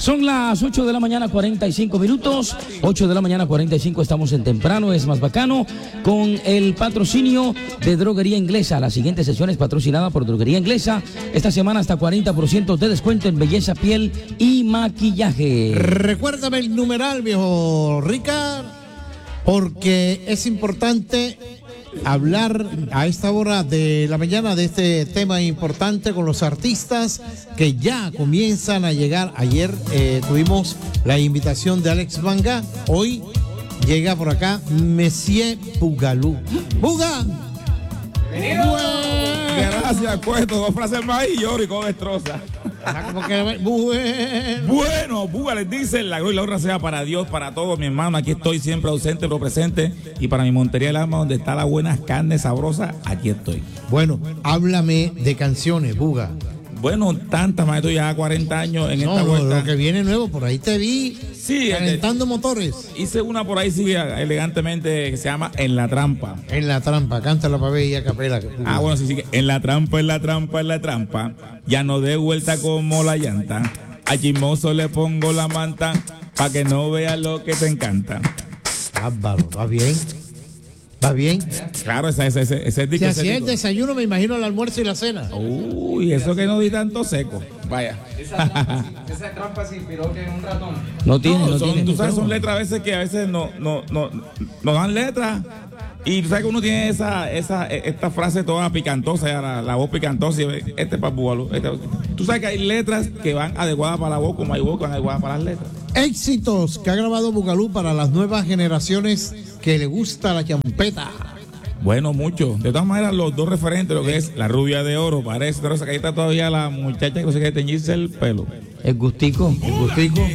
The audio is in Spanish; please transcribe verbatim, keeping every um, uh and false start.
Son las ocho de la mañana, cuarenta y cinco minutos. ocho de la mañana, cuarenta y cinco. Estamos en Temprano, es más bacano. Con el patrocinio de Droguería Inglesa. La siguiente sesión es patrocinada por Droguería Inglesa. Esta semana hasta cuarenta por ciento de descuento en belleza, piel y maquillaje. Recuérdame el numeral, viejo Rica, porque es importante hablar a esta hora de la mañana de este tema importante con los artistas que ya comienzan a llegar. Ayer eh, tuvimos la invitación de Alex Manga. Hoy llega por acá Monsieur Boogaloo. ¡Buga! Gracias, Cueto. Dos frases más y lloro y con destroza. Como que, bueno, bueno, Buga les dice, la gloria y la honra sea para Dios, para todos, mi hermano. Aquí estoy siempre ausente, pero presente. Y para mi Montería del Alma, donde está la buena carne sabrosa, aquí estoy. Bueno, háblame de canciones, Buga. Bueno, tantas, maestro, ya cuarenta años en no, esta vuelta. Lo que viene nuevo, por ahí te vi sí, calentando eh, motores. Hice una por ahí, sí, elegantemente, que se llama En la Trampa. En la Trampa, cántala para ver y a capela. Ah, bueno, sí, sí. En la trampa, en la trampa, en la trampa. Ya no dé vuelta como la llanta. A chismoso le pongo la manta, pa' que no vea lo que te encanta. Bárbaro, ¿va bien? ¿Va bien? Claro, ese es ese, ese, ese Si hacía el desayuno, me imagino el almuerzo y la cena. Uy, eso que no di tanto seco. Vaya. Esa trampa, esa trampa se inspiró que en un ratón. No tiene, no, no son, tiene. Tú sabes, son letras a veces que a veces no, no, no, no dan letras. Y tú sabes que uno tiene esa, esa, esta frase toda picantosa, la, la voz picantosa. Este es para Búbalo. Este, tú sabes que hay letras que van adecuadas para la voz, como hay voz que van adecuadas para las letras. Éxitos que ha grabado Boogaloo para las nuevas generaciones que le gusta la champeta. Bueno, mucho. De todas maneras, los dos referentes, lo que es La Rubia de Oro, parece, pero que ahí está todavía la muchacha que no se quiere teñirse el pelo. El gustico. El gustico.